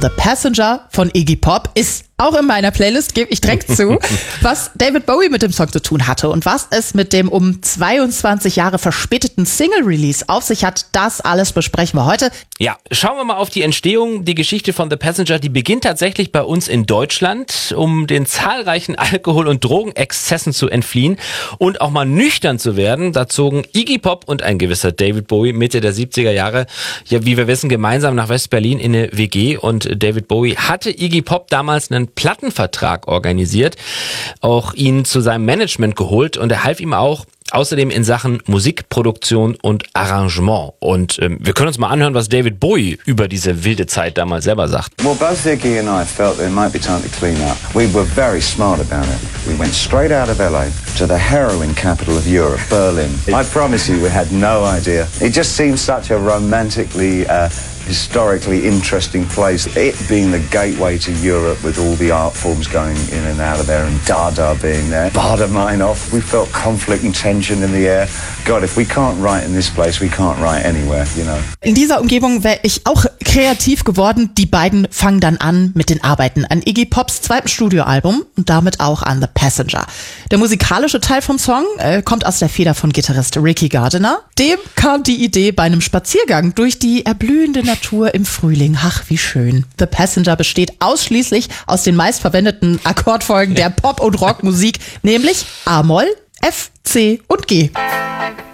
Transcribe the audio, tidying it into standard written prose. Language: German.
The Passenger von Iggy Pop ist auch in meiner Playlist, gebe ich direkt zu, was David Bowie mit dem Song zu tun hatte und was es mit dem um 22 Jahre verspäteten Single-Release auf sich hat, das alles besprechen wir heute. Ja, schauen wir mal auf die Entstehung. Die Geschichte von The Passenger, die beginnt tatsächlich bei uns in Deutschland, um den zahlreichen Alkohol- und Drogenexzessen zu entfliehen und auch mal nüchtern zu werden. Da zogen Iggy Pop und ein gewisser David Bowie Mitte der 70er Jahre, ja, wie wir wissen, gemeinsam nach West-Berlin in eine WG, und David Bowie hatte Iggy Pop damals einen Plattenvertrag organisiert, auch ihn zu seinem Management geholt, und er half ihm auch außerdem in Sachen Musikproduktion und Arrangement. Und wir können uns mal anhören, was David Bowie über diese wilde Zeit damals selber sagt. Well, both Iggy and I felt there might be time to clean up. We were very smart about it. We went straight out of LA to the heroin capital of Europe, Berlin. I promise you, we had no idea. It just seemed such a romantically historically interesting place. It being the gateway to Europe with all the art forms going in and out of there, and Dada being there, Baader-Meinhof. We felt conflict and tension in the air. God, if we can't write in this place, we can't write anywhere, you know. In dieser Umgebung wäre ich auch kreativ geworden. Die beiden fangen dann an mit den Arbeiten an Iggy Pops zweitem Studioalbum und damit auch an The Passenger. Der musikalische Teil vom Song kommt aus der Feder von Gitarrist Ricky Gardiner. Dem kam die Idee bei einem Spaziergang durch die erblühende Natur im Frühling. Ach, wie schön. The Passenger besteht ausschließlich aus den meistverwendeten Akkordfolgen der Pop- und Rockmusik, nämlich A-Moll, F, C und G.